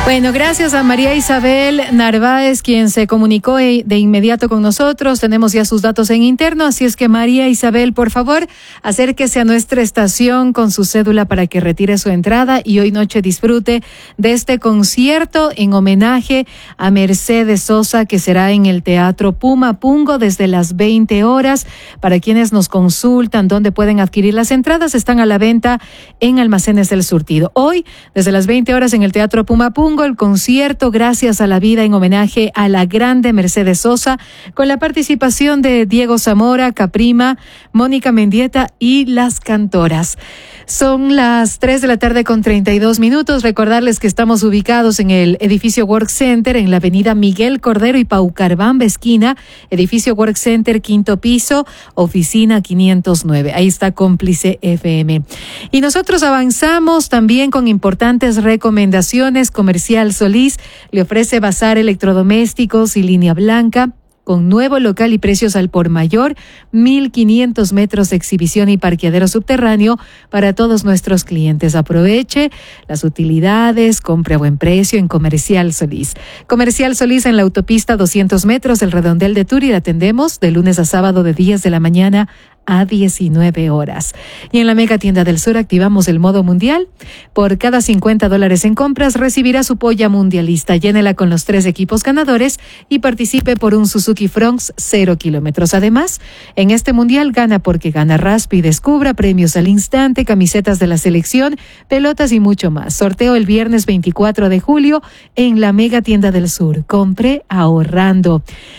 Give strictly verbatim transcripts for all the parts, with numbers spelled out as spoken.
Bueno, gracias a María Isabel Narváez, quien se comunicó de inmediato con nosotros. Tenemos ya sus datos en interno, así es que María Isabel, por favor, acérquese a nuestra estación con su cédula para que retire su entrada y hoy noche disfrute de este concierto en homenaje a Mercedes Sosa, que será en el Teatro Puma Pungo desde las veinte horas. Para quienes nos consultan dónde pueden adquirir las entradas, están a la venta en Almacenes del Surtido. Hoy, desde las veinte horas en el Teatro Puma Pungo, el concierto Gracias a la Vida en homenaje a la grande Mercedes Sosa, con la participación de Diego Zamora, Caprima, Mónica Mendieta y Las Cantoras. Son las tres de la tarde con treinta y dos minutos. Recordarles que estamos ubicados en el edificio Work Center en la avenida Miguel Cordero y Paucarbamba esquina, edificio Work Center, quinto piso, oficina quinientos nueve. Ahí está Cómplice F M. Y nosotros avanzamos también con importantes recomendaciones. Comercial Solís le ofrece bazar electrodomésticos y línea blanca, con nuevo local y precios al por mayor, mil quinientos metros de exhibición y parqueadero subterráneo para todos nuestros clientes. Aproveche las utilidades, compre a buen precio en Comercial Solís. Comercial Solís en la autopista doscientos metros del Redondel de Turi. La atendemos de lunes a sábado de diez de la mañana a diecinueve horas. Y en la Mega Tienda del Sur activamos el modo mundial. Por cada cincuenta dólares en compras recibirá su polla mundialista. Llénela con los tres equipos ganadores y participe por un Suzuki Fronx cero kilómetros. Además, en este mundial gana porque gana. Raspe y descubra premios al instante, camisetas de la selección, pelotas y mucho más. Sorteo el viernes veinticuatro de julio en la Mega Tienda del Sur. Compre ahorrando.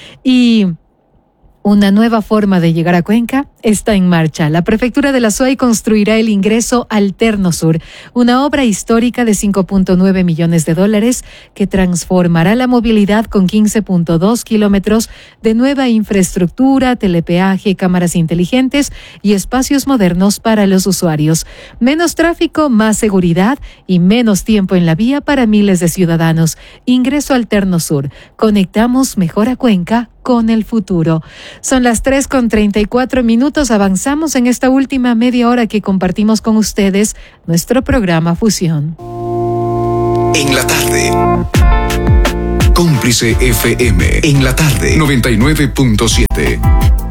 Y una nueva forma de llegar a Cuenca está en marcha. La Prefectura de la Suay construirá el ingreso Alterno Sur, una obra histórica de cinco punto nueve millones de dólares que transformará la movilidad con quince punto dos kilómetros de nueva infraestructura, telepeaje, cámaras inteligentes y espacios modernos para los usuarios. Menos tráfico, más seguridad y menos tiempo en la vía para miles de ciudadanos. Ingreso Alterno Sur. Conectamos mejor a Cuenca con el futuro. Son las tres con treinta y cuatro minutos. Avanzamos en esta última media hora que compartimos con ustedes nuestro programa Fusión. En la tarde. Cómplice F M. En la tarde. noventa y nueve punto siete.